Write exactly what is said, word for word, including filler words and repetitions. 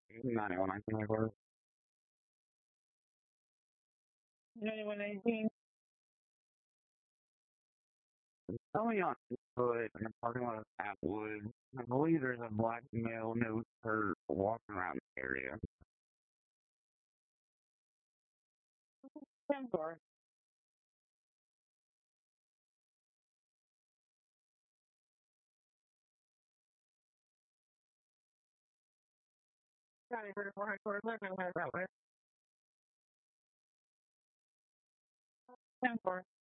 ninety-one nineteen record. ninety-one nineteen. Only on foot in the parking lot of Atwood. I believe there's a black male, no shirt, walking around the area. ten four. County thirty-four headquarters, looking at that way. ten four.